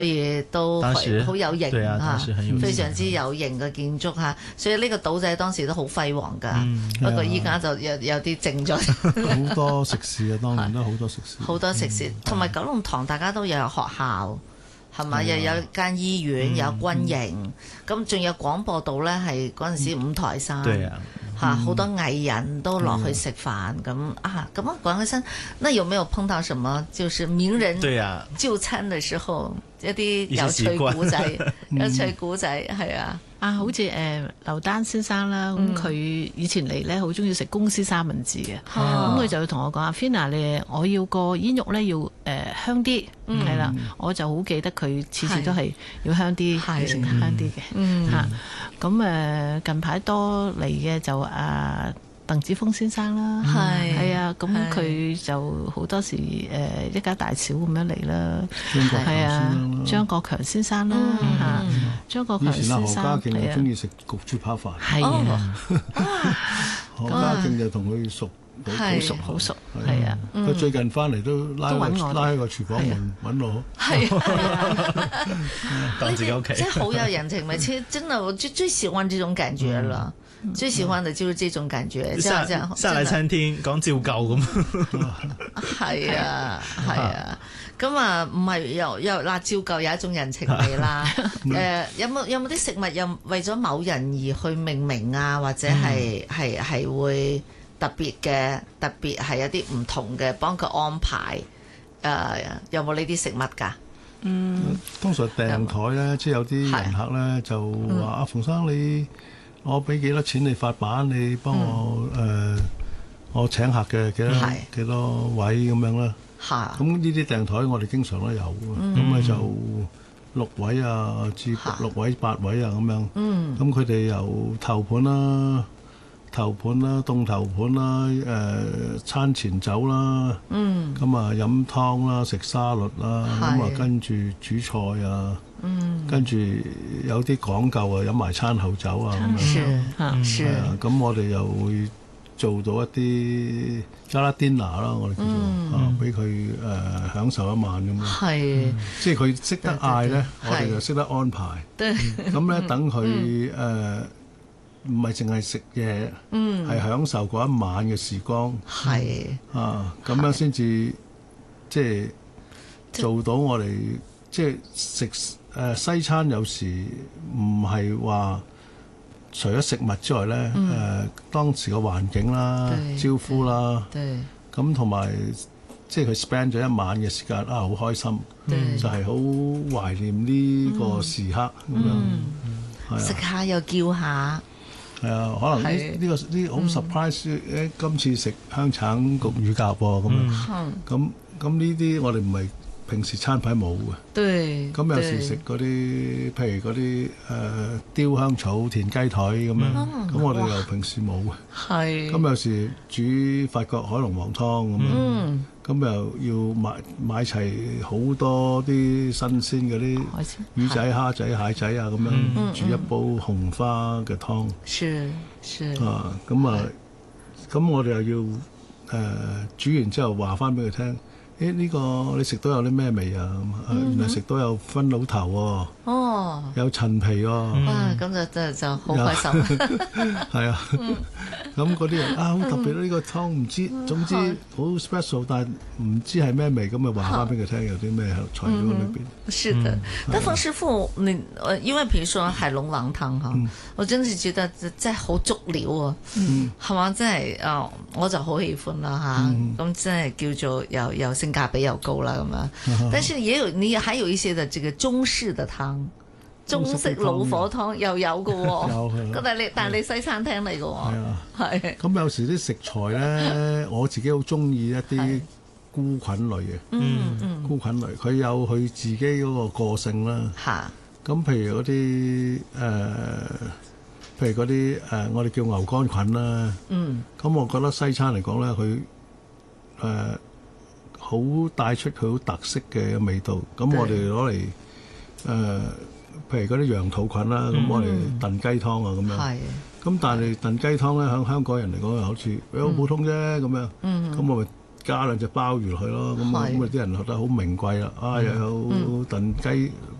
所以都好有型嚇，非常之有型嘅建築嚇，所以呢個島仔當時都好輝煌㗎。不過依家就有啲靜咗。 好多食肆啊，當然都好多食肆。 好多食肆，同埋九龍塘大家都有學校，係咪？又有間醫院，有軍營，咁仲有廣播道咧，係嗰陣時五台山。好多藝人都落去食飯咁啊！咁啊講起身，那有沒有碰到什麼就是名人就餐的時候一啲有趣古仔？有趣古仔係啊！ 好似劉丹先生啦，咁佢以前嚟咧好中意食公司三文治嘅，咁佢就同我講啊 Fiona 你我要個煙肉咧要香啲，係啦，我就好記得佢次次都係要香啲，要食香啲嘅嚇。咁近排多嚟嘅就鄧子峰先生啦，係啊，咁佢就好多時一家大小咁樣嚟啦，係啊，張國強先生啦嚇，張國強先生， 以前何家勁又中意食焗豬扒飯， 係啊， 何家勁就同佢熟， 好熟，係啊， 佢最近翻嚟都拉喺個廚房門揾我， 係啊， 當自己屋企， 即係好有人情味，其實真的我最喜歡這種感覺啦。最喜歡的就是這種感覺， 下嚟餐廳講照舊咁。 係啊，係啊，咁啊唔係又嗱照舊有一種人情味啦。有冇啲食物又為咗某人而去命名啊，或者係會特別係有啲唔同嘅幫佢安排？有冇呢啲食物㗎？ 通常訂台咧，即係有啲人客咧就話阿馮生我俾幾多錢你發版，你幫我我請客嘅幾多位咁樣啦。咁呢啲訂台我哋經常都有嘅，咁咧就6位啊至6位8位啊咁樣。咁佢哋由頭盤啦、凍頭盤啦、餐前酒啦，咁啊飲湯啦、食沙律啦，咁啊跟住煮菜啊。跟住有啲講究啊，飲埋餐後酒啊咁樣，咁我哋又會做到一啲gala dinner啦，我哋叫做俾佢享受一晚咁樣。即係佢識得嗌咧，我哋就識得安排。咁咧等佢唔係淨係食嘢，係享受嗰一晚嘅時光。咁樣先至即係做到我哋即係食。西餐有時唔係話除咗食物之外咧，當時個環境啦、招呼啦，咁同埋即係佢 spend 咗一晚嘅時間好開心，就係好懷念呢個時刻咁樣。 食下又叫下， 係啊，可能呢個好 surprise 今次食香橙焗乳鴿喎咁樣，咁呢啲我哋唔係平時餐牌冇嘅，咁有時食嗰啲，譬如嗰啲雕香草田雞腿咁樣，咁我哋又平時冇嘅。咁有時煮法國海龍王湯咁樣，咁又要買齊好多啲新鮮嗰啲魚仔、蝦仔、蟹仔啊咁樣，煮一煲紅花嘅湯。咁我哋又要煮完之後話翻俾佢聽。呢個你食到有啲咩味啊？原來食到有分老頭喎，有陳皮喎。 哇！咁就好開心。 係啊，咁嗰啲人好特別呢個湯唔知，總之好 special， 但係唔知係咩味，咁咪話翻俾佢聽有啲咩材料裏邊。 是的，但馮師傅，因為譬如說海龍王湯哈，我真係覺得真係好足料啊，係嘛？真係我就好喜歡啦嚇，咁真係叫做有性價比又高啦咁樣。但是你還有一些的這個中式的湯，中式老火湯又有嘅喎。咁但係你西餐廳嚟嘅喎。係。咁有時啲食材咧，我自己好中意一啲菇菌類嘅。菇菌類佢有佢自己嗰個性啦。咁譬如嗰啲我哋叫牛肝菌啦。咁我覺得西餐嚟講咧，佢好帶出佢好特色嘅味道，咁我哋攞嚟譬如嗰啲羊肚菌啦，咁我哋燉雞湯啊咁樣。咁但係燉雞湯咧，喺香港人嚟講又好似好普通啫咁樣。咁我咪加兩隻鮑魚落去咯，咁啊啲人覺得好名貴啦。又有燉雞